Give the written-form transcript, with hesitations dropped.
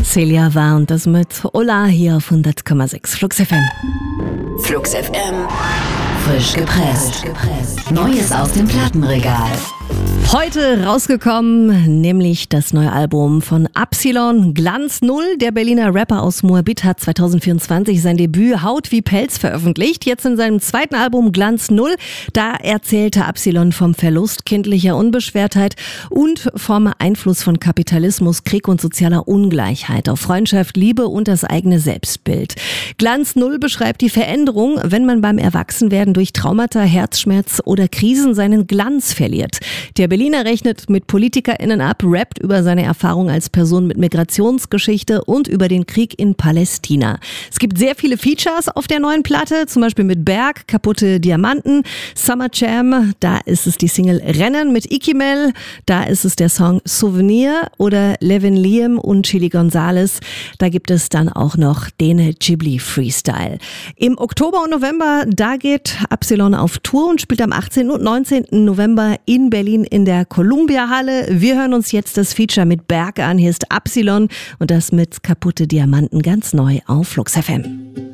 Celia war und das mit Ola hier auf 100,6 Flux FM. Flux FM. Frisch gepresst. Neues aus dem Plattenregal. Heute rausgekommen, nämlich das neue Album von Absilon, Glanz Null. Der Berliner Rapper aus Moabit hat 2024 sein Debüt Haut wie Pelz veröffentlicht. Jetzt in seinem zweiten Album Glanz Null, da erzählte Absilon vom Verlust kindlicher Unbeschwertheit und vom Einfluss von Kapitalismus, Krieg und sozialer Ungleichheit auf Freundschaft, Liebe und das eigene Selbstbild. Glanz Null beschreibt die Veränderung, wenn man beim Erwachsenwerden durch Traumata, Herzschmerz oder Krisen seinen Glanz verliert. Der Berliner rechnet mit PolitikerInnen ab, rappt über seine Erfahrung als Person mit Migrationsgeschichte und über den Krieg in Palästina. Es gibt sehr viele Features auf der neuen Platte, zum Beispiel mit Berg, Kaputte Diamanten, Summer Jam, da ist es die Single Rennen mit Ikimel, da ist es der Song Souvenir oder Levin Liam und Chili Gonzales, da gibt es dann auch noch den Ghibli Freestyle. Im Oktober und November, da geht Absilon auf Tour und spielt am 18. und 19. November in Berlin in der Columbia-Halle. Wir hören uns jetzt das Feature mit Berg an. Hier ist Absilon und das mit Kaputte Diamanten ganz neu auf Flux FM.